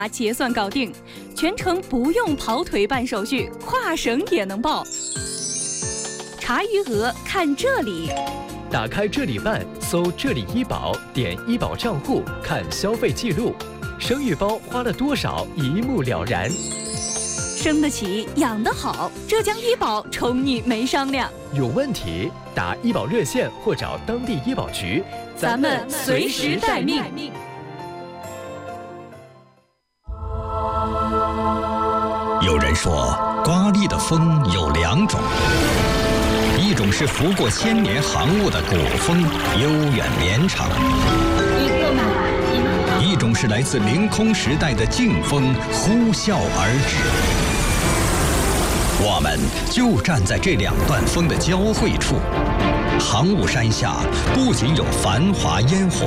结算搞定，全程不用跑腿办手续，跨省也能报。查余额看这里， 打开这里办，搜这里医保，点医保账户看消费记录，生育包花了多少一目了然。 生得起，养得好，浙江医保宠你没商量。 有问题打医保热线或找当地医保局， 咱们随时待命。 有人说，刮力的风有两种，一种是拂过千年航雾的古风，悠远绵长；一种是来自凌空时代的劲风，呼啸而至。我们就站在这两段风的交汇处，航雾山下不仅有繁华烟火，